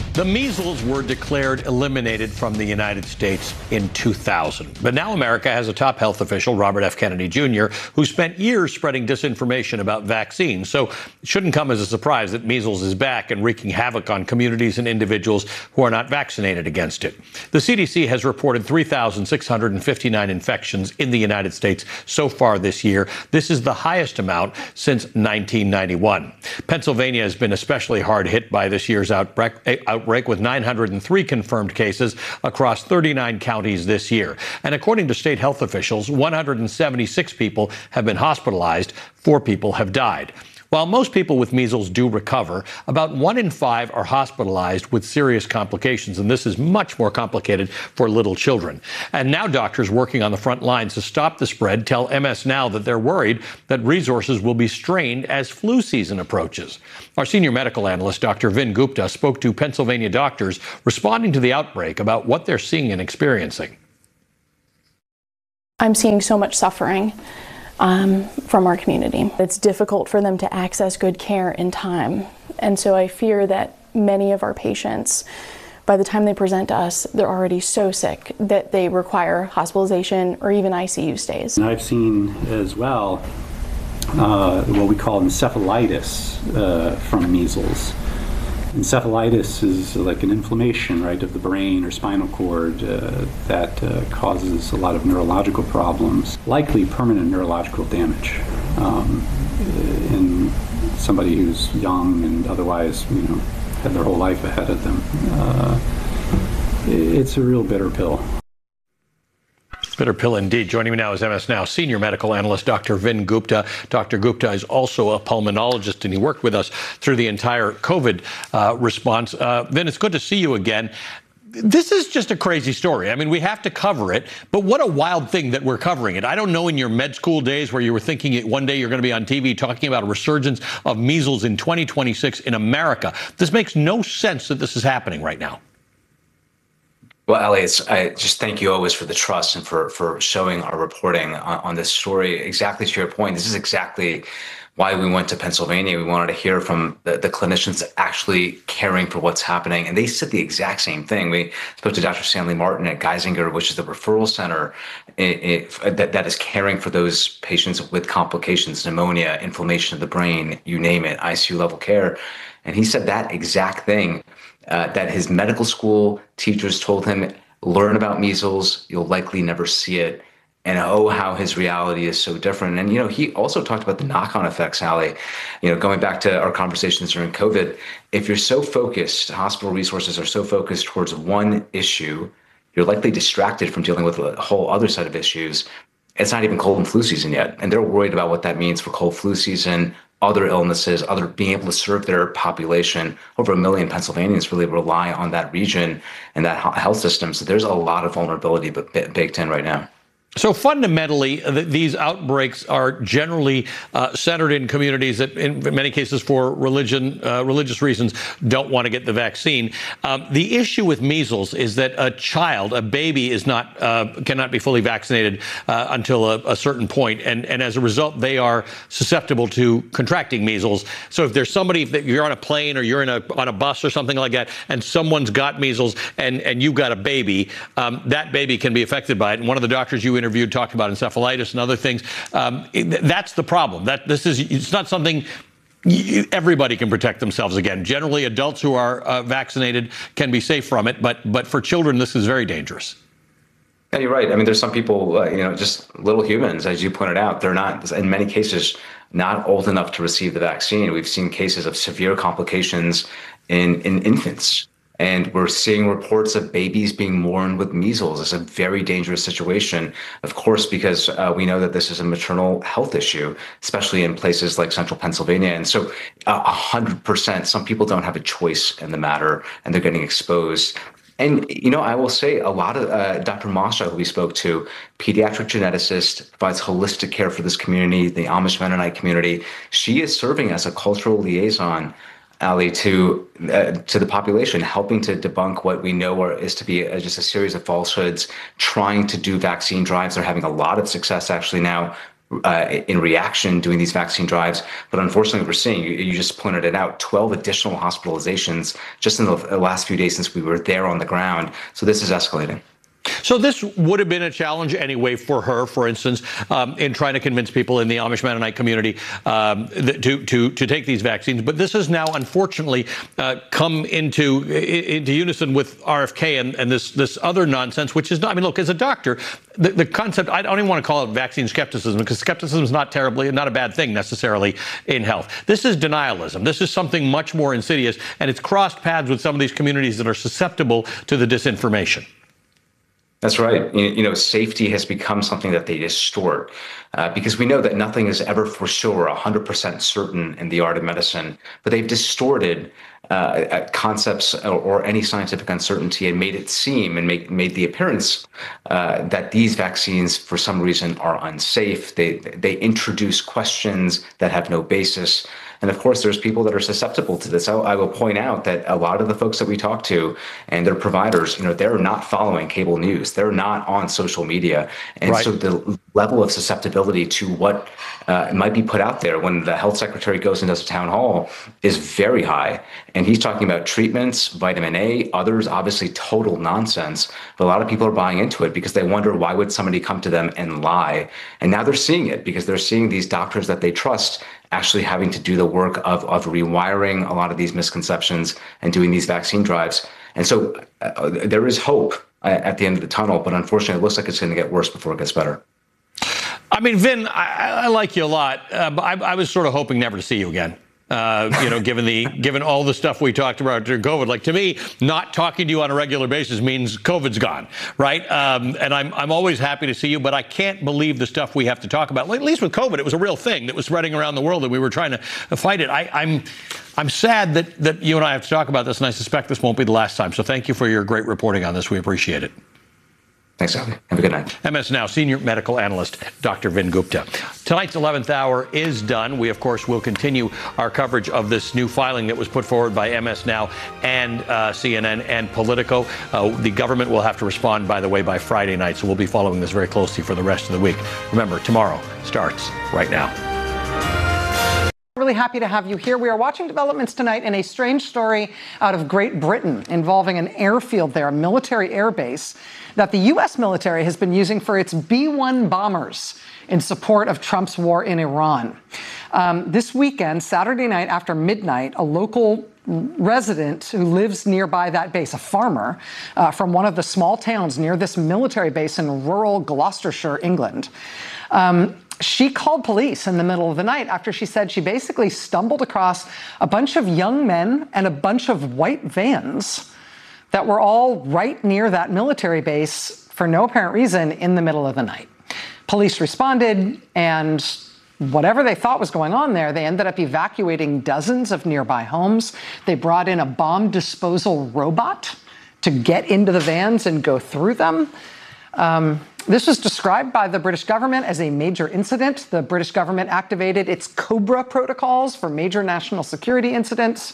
The measles were declared eliminated from the United States in 2000. But now America has a top health official, Robert F. Kennedy Jr., who spent years spreading disinformation about vaccines. So it shouldn't come as a surprise that measles is back and wreaking havoc on communities and individuals who are not vaccinated against it. The CDC has reported 3,659 infections in the United States so far this year. This is the highest amount since 1991. Pennsylvania has been especially hard hit by this year's outbreak with 903 confirmed cases across 39 counties this year. And according to state health officials, 176 people have been hospitalized, 4 people have died. While most people with measles do recover, about 1 in 5 are hospitalized with serious complications, and this is much more complicated for little children. And now doctors working on the front lines to stop the spread tell MS Now that they're worried that resources will be strained as flu season approaches. Our senior medical analyst, Dr. Vin Gupta, spoke to Pennsylvania doctors responding to the outbreak about what they're seeing and experiencing. I'm seeing so much suffering from our community. It's difficult for them to access good care in time. And so I fear that many of our patients, by the time they present to us, they're already so sick that they require hospitalization or even ICU stays. And I've seen as well what we call encephalitis from measles. Encephalitis is like an inflammation, right, of the brain or spinal cord that causes a lot of neurological problems, likely permanent neurological damage in somebody who's young and otherwise, had their whole life ahead of them. It's a real bitter pill. Bitter pill indeed. Joining me now is MS Now senior medical analyst Dr. Vin Gupta. Dr. Gupta is also a pulmonologist, and he worked with us through the entire COVID response. Vin, it's good to see you again. This is just a crazy story. I mean, we have to cover it, but what a wild thing that we're covering it. I don't know in your med school days where you were thinking one day you're going to be on TV talking about a resurgence of measles in 2026 in America. This makes no sense that this is happening right now. Well, Ali, I just thank you always for the trust and for showing our reporting on this story. Exactly to your point, this is exactly why we went to Pennsylvania. We wanted to hear from the clinicians actually caring for what's happening. And they said the exact same thing. We spoke to Dr. Stanley Martin at Geisinger, which is the referral center that is caring for those patients with complications, pneumonia, inflammation of the brain, you name it, ICU level care. And he said that exact thing. That his medical school teachers told him, learn about measles, you'll likely never see it. And oh, how his reality is so different. And, he also talked about the knock-on effects, Ali. Going back to our conversations during COVID, if you're so focused, hospital resources are so focused towards one issue, you're likely distracted from dealing with a whole other set of issues. It's not even cold and flu season yet. And they're worried about what that means for cold flu season, other illnesses, being able to serve their population. Over 1 million Pennsylvanians really rely on that region and that health system. So there's a lot of vulnerability baked in right now. So fundamentally, these outbreaks are generally centered in communities that, in many cases, for religious reasons, don't want to get the vaccine. The issue with measles is that a baby, cannot be fully vaccinated until a certain point, and as a result, they are susceptible to contracting measles. So if there's somebody, if you're on a plane or you're on a bus or something like that, and someone's got measles and you've got a baby, that baby can be affected by it. And one of the doctors you interviewed talked about encephalitis and other things. That's the problem. It's not something everybody can protect themselves against. Generally, adults who are vaccinated can be safe from it, but for children, this is very dangerous. Yeah, you're right. I mean, there's some people, just little humans, as you pointed out, they're not, in many cases, not old enough to receive the vaccine. We've seen cases of severe complications in infants. And we're seeing reports of babies being born with measles. It's a very dangerous situation, of course, because we know that this is a maternal health issue, especially in places like central Pennsylvania. And so 100%, some people don't have a choice in the matter, and they're getting exposed. And, I will say a lot of Dr. Masha, who we spoke to, pediatric geneticist, provides holistic care for this community, the Amish Mennonite community. She is serving as a cultural liaison, Ali, to the population, helping to debunk what we know is to be just a series of falsehoods, trying to do vaccine drives. They're having a lot of success actually now in reaction doing these vaccine drives. But unfortunately, we're seeing, you just pointed it out, 12 additional hospitalizations just in the last few days since we were there on the ground. So this is escalating. So this would have been a challenge anyway for her, for instance, in trying to convince people in the Amish Mennonite community to take these vaccines. But this has now, unfortunately, come into unison with RFK and this other nonsense, which is not. I mean, look, as a doctor, the concept, I don't even want to call it vaccine skepticism, because skepticism is not a bad thing necessarily in health. This is denialism. This is something much more insidious, and it's crossed paths with some of these communities that are susceptible to the disinformation. That's right. Safety has become something that they distort because we know that nothing is ever for sure 100% certain in the art of medicine, but they've distorted concepts or any scientific uncertainty and made it seem and made the appearance that these vaccines, for some reason, are unsafe. They introduce questions that have no basis. And of course, there's people that are susceptible to this. I will point out that a lot of the folks that we talk to and their providers, they're not following cable news. They're not on social media. And right. So the level of susceptibility to what might be put out there when the health secretary goes and does a town hall is very high. And he's talking about treatments, vitamin A, others, obviously total nonsense. But a lot of people are buying into it because they wonder, why would somebody come to them and lie? And now they're seeing it because they're seeing these doctors that they trust actually having to do the work of rewiring a lot of these misconceptions and doing these vaccine drives. And so there is hope at the end of the tunnel, but unfortunately, it looks like it's going to get worse before it gets better. I mean, Vin, I like you a lot, but I was sort of hoping never to see you again. Given all the stuff we talked about during COVID, like, to me, not talking to you on a regular basis means COVID's gone, right? And I'm always happy to see you, but I can't believe the stuff we have to talk about. At least with COVID, it was a real thing that was spreading around the world, and we were trying to fight it. I'm sad that you and I have to talk about this, and I suspect this won't be the last time. So thank you for your great reporting on this. We appreciate it. Thanks, Ali. Have a good night. MS Now Senior Medical Analyst, Dr. Vin Gupta. Tonight's 11th hour is done. We, of course, will continue our coverage of this new filing that was put forward by MS Now and CNN and Politico. The government will have to respond, by the way, by Friday night, so we'll be following this very closely for the rest of the week. Remember, tomorrow starts right now. Really happy to have you here. We are watching developments tonight in a strange story out of Great Britain involving an airfield there, a military air base that the U.S. military has been using for its B-1 bombers in support of Trump's war in Iran. This weekend, Saturday night after midnight, a local resident who lives nearby that base, a farmer from one of the small towns near this military base in rural Gloucestershire, England, she called police in the middle of the night after she said she basically stumbled across a bunch of young men and a bunch of white vans that were all right near that military base for no apparent reason in the middle of the night. Police responded, and whatever they thought was going on there, they ended up evacuating dozens of nearby homes. They brought in a bomb disposal robot to get into the vans and go through them. This was described by the British government as a major incident. The British government activated its COBRA protocols for major national security incidents.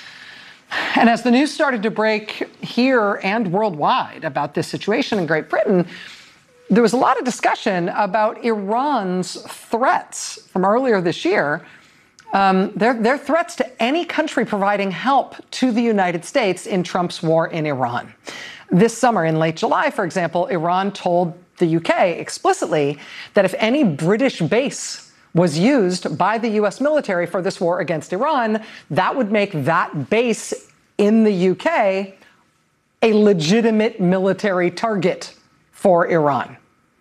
And as the news started to break here and worldwide about this situation in Great Britain, there was a lot of discussion about Iran's threats from earlier this year. Their threats to any country providing help to the United States in Trump's war in Iran. This summer, in late July, for example, Iran told the UK explicitly that if any British base was used by the US military for this war against Iran, that would make that base in the UK a legitimate military target for Iran.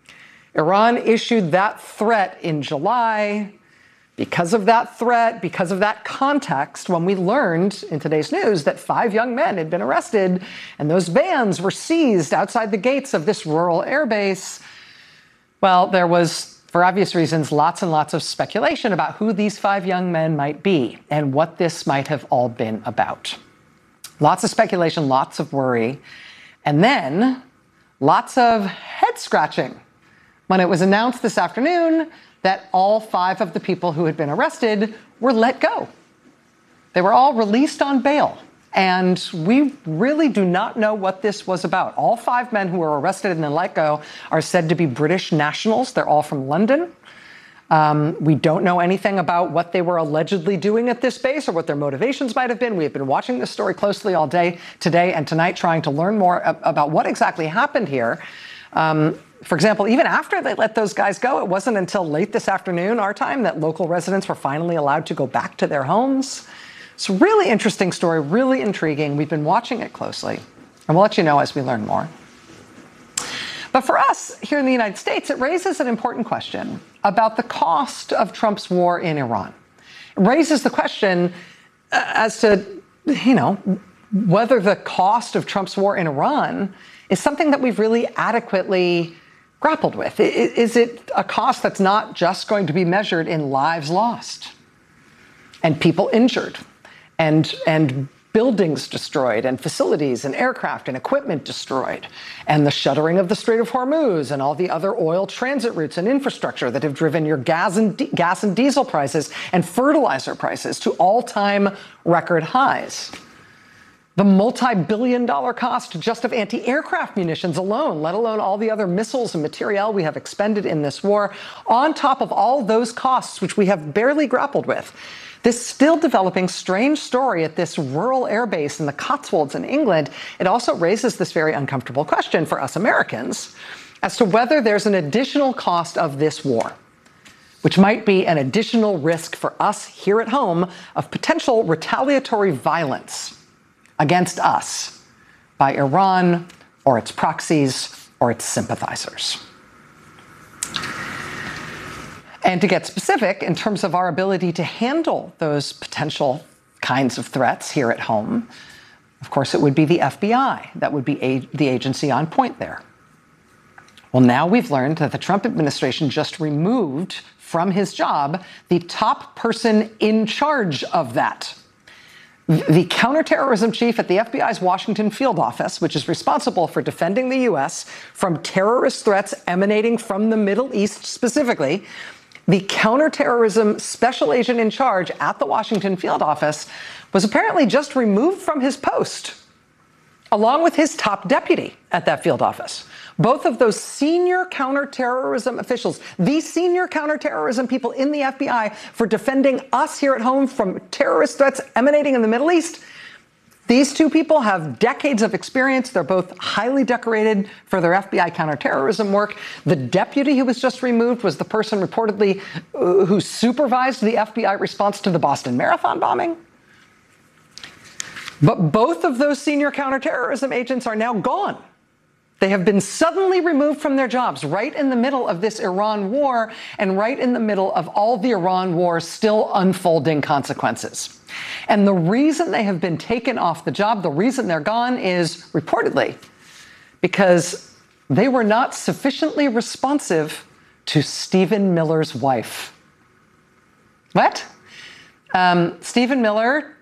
Iran issued that threat in July. Because of that threat, because of that context, when we learned in today's news that 5 young men had been arrested and those vans were seized outside the gates of this rural airbase, well, there was, for obvious reasons, lots and lots of speculation about who these 5 young men might be and what this might have all been about. Lots of speculation, lots of worry, and then lots of head scratching when it was announced this afternoon that all 5 of the people who had been arrested were let go. They were all released on bail. And we really do not know what this was about. All 5 men who were arrested and then let go are said to be British nationals. They're all from London. We don't know anything about what they were allegedly doing at this base or what their motivations might have been. We have been watching this story closely all day today and tonight, trying to learn more about what exactly happened here. For example, even after they let those guys go, it wasn't until late this afternoon, our time, that local residents were finally allowed to go back to their homes. It's a really interesting story, really intriguing. We've been watching it closely, and we'll let you know as we learn more. But for us here in the United States, it raises an important question about the cost of Trump's war in Iran. It raises the question as to, whether the cost of Trump's war in Iran is something that we've really adequately grappled with. Is it a cost that's not just going to be measured in lives lost and people injured and buildings destroyed and facilities and aircraft and equipment destroyed and the shuttering of the Strait of Hormuz and all the other oil transit routes and infrastructure that have driven your gas and diesel prices and fertilizer prices to all-time record highs? The multi-billion-dollar cost just of anti-aircraft munitions alone, let alone all the other missiles and materiel we have expended in this war, on top of all those costs which we have barely grappled with. This still developing strange story at this rural airbase in the Cotswolds in England, it also raises this very uncomfortable question for us Americans as to whether there's an additional cost of this war, which might be an additional risk for us here at home of potential retaliatory violence against us by Iran or its proxies or its sympathizers. And to get specific in terms of our ability to handle those potential kinds of threats here at home, of course, it would be the FBI that would be the agency on point there. Well, now we've learned that the Trump administration just removed from his job the top person in charge of that. The counterterrorism chief at the FBI's Washington field office, which is responsible for defending the U.S. from terrorist threats emanating from the Middle East specifically, the counterterrorism special agent in charge at the Washington field office was apparently just removed from his post, along with his top deputy at that field office. Both of those senior counterterrorism officials, the senior counterterrorism people in the FBI for defending us here at home from terrorist threats emanating in the Middle East, these two people have decades of experience. They're both highly decorated for their FBI counterterrorism work. The deputy who was just removed was the person reportedly who supervised the FBI response to the Boston Marathon bombing. But both of those senior counterterrorism agents are now gone. They have been suddenly removed from their jobs right in the middle of this Iran war and right in the middle of all the Iran war's still unfolding consequences. And the reason they have been taken off the job, the reason they're gone, is reportedly because they were not sufficiently responsive to Stephen Miller's wife. What? Stephen Miller,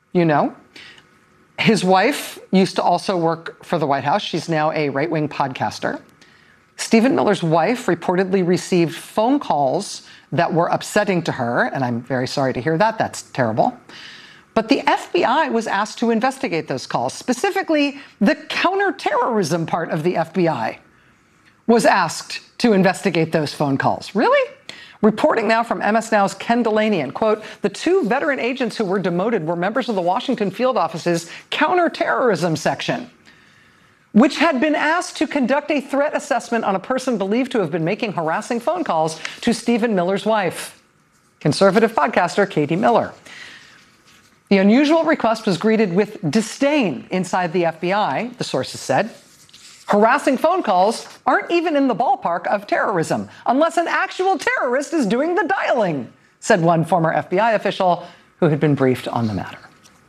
his wife used to also work for the White House. She's now a right-wing podcaster. Stephen Miller's wife reportedly received phone calls that were upsetting to her, and I'm very sorry to hear that. That's terrible. But the FBI was asked to investigate those calls. Specifically, the counterterrorism part of the FBI was asked to investigate those phone calls. Really? Reporting now from MS Now's Ken Delaney, and quote, the two veteran agents who were demoted were members of the Washington field office's counterterrorism section, which had been asked to conduct a threat assessment on a person believed to have been making harassing phone calls to Stephen Miller's wife, conservative podcaster Katie Miller. The unusual request was greeted with disdain inside the FBI, the sources said. Harassing phone calls aren't even in the ballpark of terrorism, unless an actual terrorist is doing the dialing, said one former FBI official who had been briefed on the matter.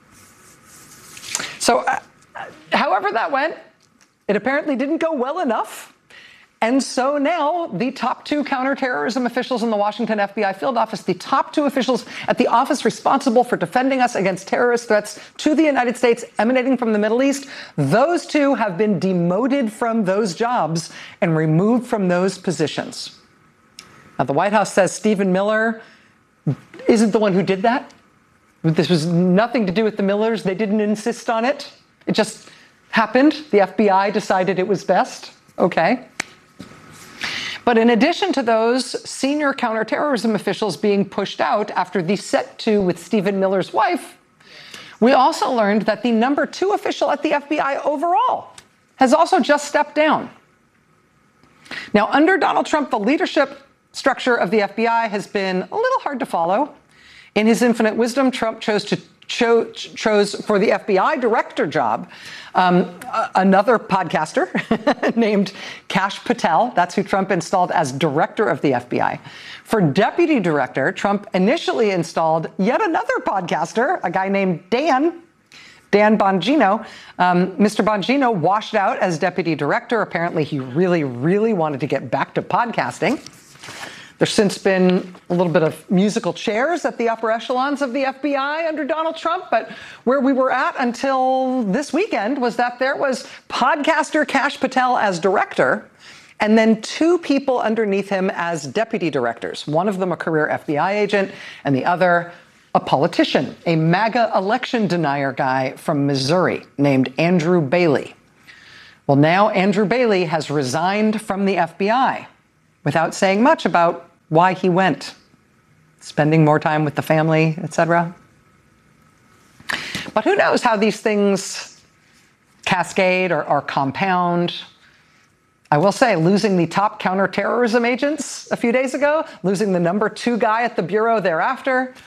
So, however that went, it apparently didn't go well enough. And so now the top two counterterrorism officials in the Washington FBI field office, the top two officials at the office responsible for defending us against terrorist threats to the United States emanating from the Middle East, those two have been demoted from those jobs and removed from those positions. Now, the White House says Stephen Miller isn't the one who did that. This was nothing to do with the Millers. They didn't insist on it. It just happened. The FBI decided it was best. Okay. But in addition to those senior counterterrorism officials being pushed out after the set to with Stephen Miller's wife, we also learned that the number 2 official at the FBI overall has also just stepped down. Now, under Donald Trump, the leadership structure of the FBI has been a little hard to follow. In his infinite wisdom, Trump chose for the FBI director job another podcaster named Kash Patel. That's who Trump installed as director of the FBI. For deputy director, Trump initially installed yet another podcaster, a guy named Dan Bongino. Mr. Bongino washed out as deputy director. Apparently, he really, really wanted to get back to podcasting. There's since been a little bit of musical chairs at the upper echelons of the FBI under Donald Trump, but where we were at until this weekend was that there was podcaster Kash Patel as director, and then 2 people underneath him as deputy directors. One of them a career FBI agent, and the other a politician, a MAGA election denier guy from Missouri named Andrew Bailey. Well, now Andrew Bailey has resigned from the FBI without saying much about why he went, spending more time with the family, etc. But who knows how these things cascade or compound. I will say, losing the top counterterrorism agents a few days ago, losing the number 2 guy at the Bureau thereafter,